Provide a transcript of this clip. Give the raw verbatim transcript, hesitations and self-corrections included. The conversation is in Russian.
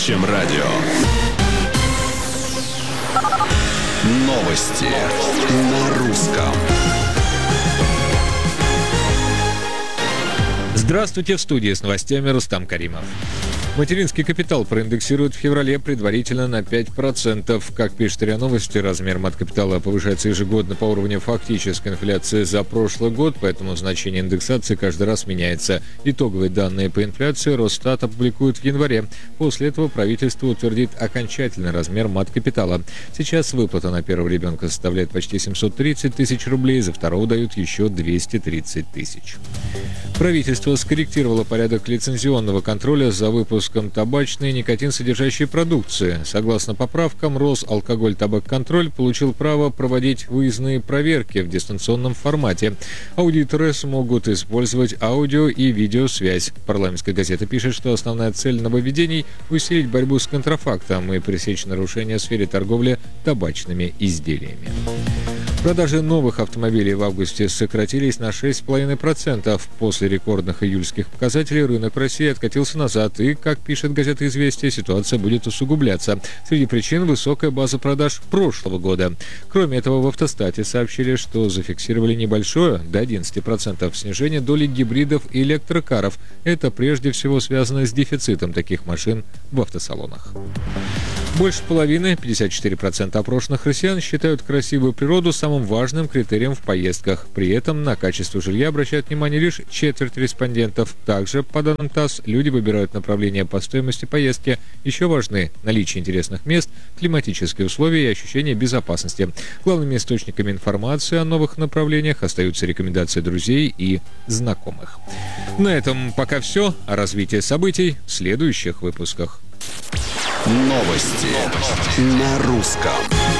Чем радио. Новости на русском. Здравствуйте, в студии с новостями Рустам Каримов. Материнский капитал проиндексируют в феврале предварительно на пять процентов. Как пишет РИА Новости, размер мат-капитала повышается ежегодно по уровню фактической инфляции за прошлый год, поэтому значение индексации каждый раз меняется. Итоговые данные по инфляции Росстат опубликует в январе. После этого правительство утвердит окончательный размер мат-капитала. Сейчас выплата на первого ребенка составляет почти семьсот тридцать тысяч рублей, за второго дают еще двести тридцать тысяч. Правительство скорректировало порядок лицензионного контроля за выпуском табачной и никотин-содержащей продукции. Согласно поправкам, Росалкоголь-Табакконтроль получил право проводить выездные проверки в дистанционном формате. Аудиторы смогут использовать аудио и видеосвязь. Парламентская газета пишет, что основная цель нововведений – усилить борьбу с контрафактом и пресечь нарушения в сфере торговли табачными изделиями. Продажи новых автомобилей в августе сократились на шесть целых пять десятых процента. После рекордных июльских показателей рынок России откатился назад, и, как пишет газета «Известия», ситуация будет усугубляться. Среди причин – высокая база продаж прошлого года. Кроме этого, в «Автостате» сообщили, что зафиксировали небольшое, до одиннадцати процентов, снижение доли гибридов и электрокаров. Это прежде всего связано с дефицитом таких машин в автосалонах. Больше половины, пятьдесят четыре процента опрошенных россиян, считают красивую природу самым важным критерием в поездках. При этом на качество жилья обращают внимание лишь четверть респондентов. Также, по данным ТАСС, люди выбирают направление по стоимости поездки. Еще важны наличие интересных мест, климатические условия и ощущение безопасности. Главными источниками информации о новых направлениях остаются рекомендации друзей и знакомых. На этом пока все. О развитии событий в следующих выпусках. Новости на русском.